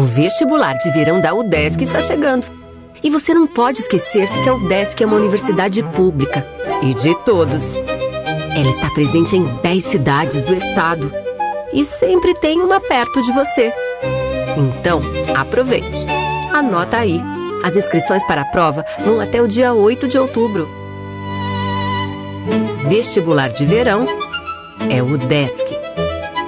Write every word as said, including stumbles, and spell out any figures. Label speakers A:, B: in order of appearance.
A: vestibular de verão da UDESC está chegando. E você não pode esquecer que a UDESC é uma universidade pública e de todos. Ela está presente em dez cidades do estado e sempre tem uma perto de você. Então, aproveite. Anota aí. As inscrições para a prova vão até o dia oito de outubro. Vestibular de verão é UDESC.